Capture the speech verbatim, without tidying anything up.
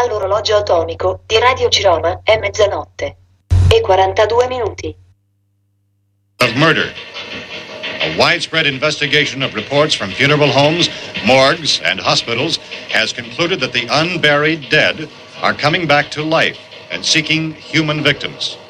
Dall'orologio atomico di Radio Ciroma è mezzanotte e quarantadue minuti. Of murder. A widespread investigation of reports from funeral homes, morgues, and hospitals has concluded that the unburied dead are coming back to life and seeking human victims.